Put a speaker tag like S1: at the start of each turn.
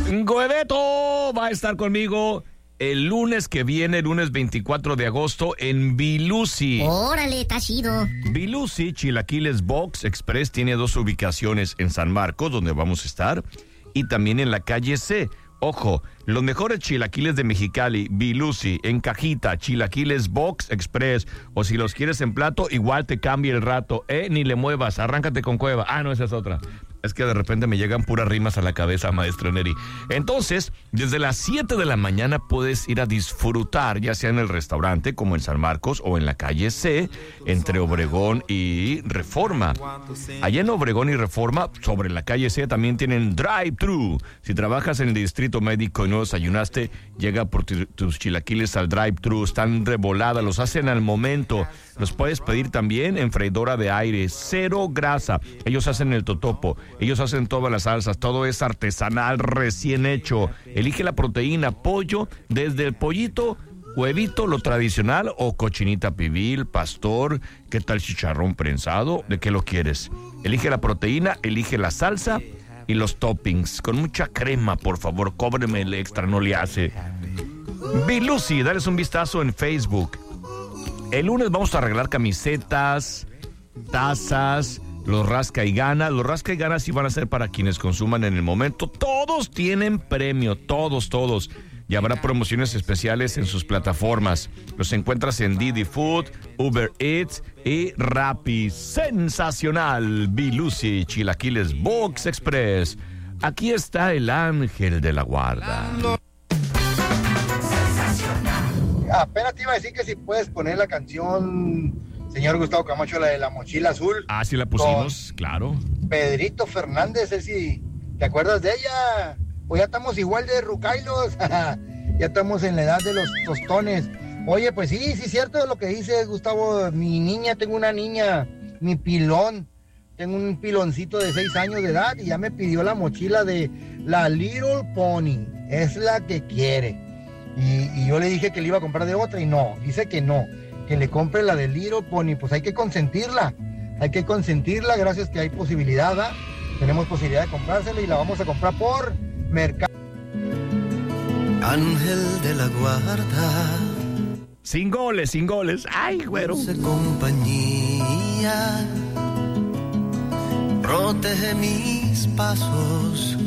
S1: Goebeto va a estar conmigo el lunes que viene, el lunes 24 de agosto, en Bilusi.
S2: Órale, está chido.
S1: Bilusi Chilaquiles Box Express tiene 2 ubicaciones en San Marcos, donde vamos a estar, y también en la calle C. Ojo, los mejores chilaquiles de Mexicali, Bilusi, en cajita, Chilaquiles Box Express, o si los quieres en plato, igual te cambia el rato, ni le muevas, arráncate con Cueva. No, esa es otra. Es que de repente me llegan puras rimas a la cabeza, maestro Neri. Entonces, desde las 7 de la mañana puedes ir a disfrutar, ya sea en el restaurante, como en San Marcos, o en la calle C, entre Obregón y Reforma. Allá en Obregón y Reforma, sobre la calle C, también tienen drive-thru. Si trabajas en el distrito médico y no desayunaste, llega por tus chilaquiles al drive-thru. Están de volada, los hacen al momento. Los puedes pedir también en freidora de aire, 0 grasa. Ellos hacen el totopo, ellos hacen todas las salsas, todo es artesanal, recién hecho. Elige la proteína, pollo, desde el pollito, huevito, lo tradicional, o cochinita pibil, pastor, ¿qué tal chicharrón prensado? ¿De qué lo quieres? Elige la proteína, elige la salsa y los toppings. Con mucha crema, por favor, cóbreme el extra, no le hace. Bilusi, dales un vistazo en Facebook. El lunes vamos a arreglar camisetas, tazas, los rasca y gana. Los rasca y gana sí van a ser para quienes consuman en el momento. Todos tienen premio, todos. Y habrá promociones especiales en sus plataformas. Los encuentras en Didi Food, Uber Eats y Rappi. Sensacional, Bilusi, Chilaquiles Box Express. Aquí está el ángel de la guarda.
S3: Apenas te iba a decir que si puedes poner la canción, señor Gustavo Camacho, la de la mochila azul.
S1: Sí la pusimos, claro.
S3: Pedrito Fernández, si te acuerdas de ella. Pues ya estamos igual de rucailos. Ya estamos en la edad de los tostones. Oye, pues sí, cierto lo que dice Gustavo. Mi niña, tengo una niña, mi pilón. Tengo un piloncito de 6 años de edad y ya me pidió la mochila de la Little Pony. Es la que quiere. Y yo le dije que le iba a comprar de otra y no, dice que no, que le compre la de Little Pony. Pues hay que consentirla, gracias que hay posibilidad, ¿verdad? Tenemos posibilidad de comprársela y la vamos a comprar por mercado.
S4: Ángel de la guarda,
S1: sin goles, ay, güero.
S4: Compañía, protege mis pasos